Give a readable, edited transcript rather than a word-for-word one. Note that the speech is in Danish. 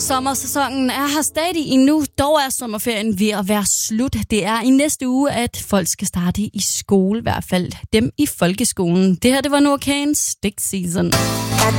Sommersæsonen er her stadig endnu, dog er sommerferien ved at være slut. Det er i næste uge, at folk skal starte i skole, i hvert fald dem i folkeskolen. Det her, det var Noah Kanes Stick Season.